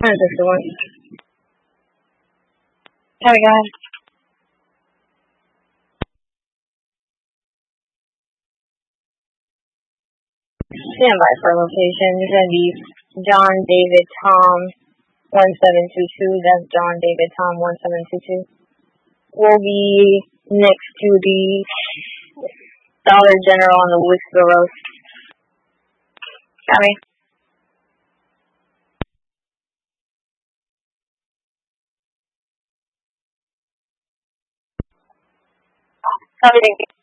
That's just the one. Sorry, go ahead. Stand by for location. It's going to be John David Tom 1722. That's John David Tom 1722. We'll be next to the Dollar General on the Louisville Road. Got me. How do you think?